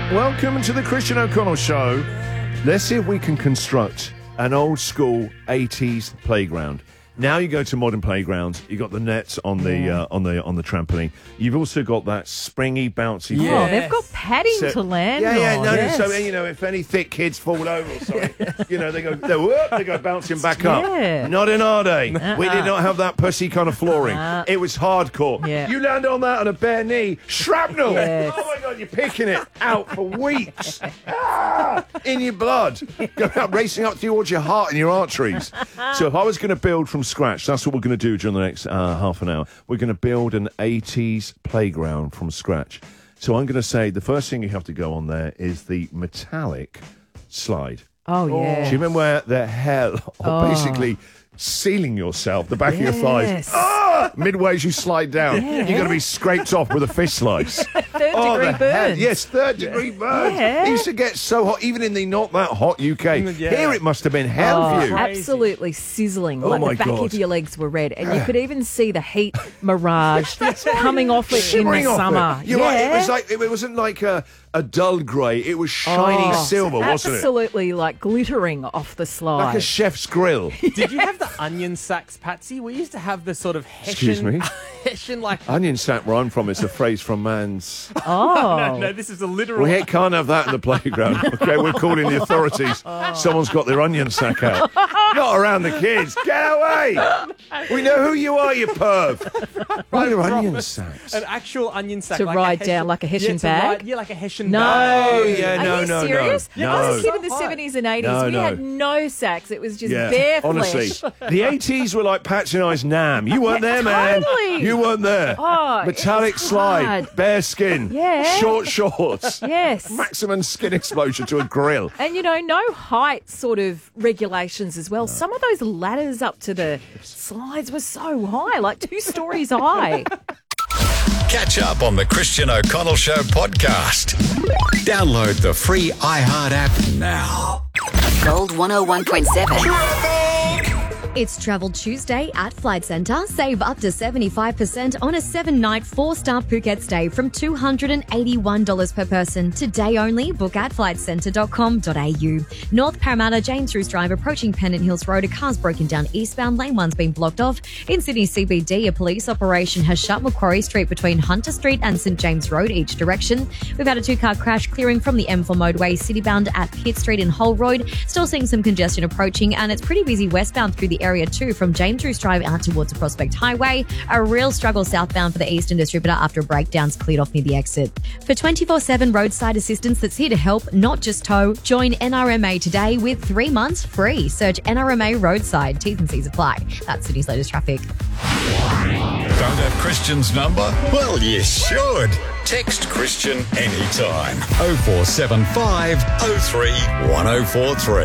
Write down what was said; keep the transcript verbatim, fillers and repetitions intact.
Welcome to the Christian O'Connell Show. Let's see if we can construct an old school eighties playground. Now you go to modern playgrounds, you got the nets on the yeah. uh, on the on the trampoline. You've also got that springy, bouncy. Yeah, floor. oh, they've got padding so, to land yeah, yeah, on. no, Yes. no. So you know, if any thick kids fall over, or something, you know, they go, they, whoop, they go bouncing back up. Yeah. Not in our day. Uh-uh. We did not have that pussy kind of flooring. Uh-uh. It was hardcore. Yeah. You land on that on a bare knee, shrapnel. Yes. Oh my God, you're picking it out for weeks. ah, in your blood, go out racing up towards your heart and your arteries. So if I was going to build from scratch, that's what we're going to do during the next uh, half an hour. We're going to build an eighties playground from scratch. So I'm going to say the first thing you have to go on there is the metallic slide. Oh, yeah. Do you remember where the hell, or Oh. basically sealing yourself, the back Yes. of your thighs, ah! midway as you slide down, Yeah. you're going to be scraped off with a fish slice. Third Oh, degree the hell- burns. Yes, third degree burns. Yeah. It used to get so hot, even in the not that hot U K. Yeah. Here it must have been hell Oh, for you. absolutely sizzling. Oh, like my the back God. of your legs were red, and you could even see the heat mirage coming off it in Shimmering the off summer. it. You're yeah. right. It was like it wasn't like a, a dull grey. It was shiny Oh, silver, wasn't it? Absolutely, like glittering off the slide. Like a chef's grill. Did you have the onion sacks, Patsy? We used to have the sort of Hessian... Excuse me? Hessian, like... Onion sack, where I'm from, it's a phrase from man's. oh. No, no, this is a literal... We can't have that in the playground. Okay, we're calling the authorities. Someone's got their onion sack out. Not around the kids. Get away! We know who you are, you perv. Why are onion sacks? An actual onion sack. To like ride a down like a Hessian yeah, to bag? Ride, yeah, like a Hessian No. bag. Oh, yeah, no, Are you no, no. serious? No. I was a kid So in the hot. seventies and eighties. No, we no. had no sacks. It was just Yeah, bare honestly, flesh. the eighties were like Patsy and I's Nam. You weren't there, man. Totally. You weren't there. Oh, Metallic it's slide, hard. bare skin, Yeah. short shorts, Yes. maximum skin exposure to a grill. And, you know, no height sort of regulations as well. Some of those ladders up to the slides were so high, like two stories high. Catch up on the Christian O'Connell Show podcast. Download the free iHeart app now. Gold one oh one point seven. It's Travel Tuesday at Flight Centre. Save up to seventy-five percent on a seven-night, four-star Phuket stay from two hundred eighty-one dollars per person. Today only. Book at flight centre dot com dot a u. North Parramatta, James Roos Drive, approaching Pennant Hills Road. A car's broken down eastbound. Lane one's been blocked off. In Sydney C B D, a police operation has shut Macquarie Street between Hunter Street and St James Road, each direction. We've had a two-car crash clearing from the M four motorway, citybound at Pitt Street in Hull Road. Still seeing some congestion approaching, and it's pretty busy westbound through the area too, from James Roos Drive out towards the Prospect Highway. A real struggle southbound for the Eastern Distributor after a breakdown's cleared off near the exit. For twenty-four seven roadside assistance that's here to help, not just tow, join N R M A today with three months free. Search N R M A Roadside. T's and C's apply. That's Sydney's latest traffic. Don't have Christian's number? Well, you should. Text Christian anytime. oh four seven five oh three one oh four three.